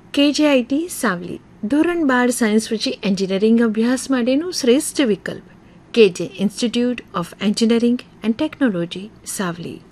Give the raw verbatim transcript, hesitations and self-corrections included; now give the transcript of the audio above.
કેજેઆઈટી સાવલી ધોરણ બાર સાયન્સ પછી એન્જિનિયરિંગ અભ્યાસ માટેનું શ્રેષ્ઠ વિકલ્પ. કેજે institute of engineering and technology Savli.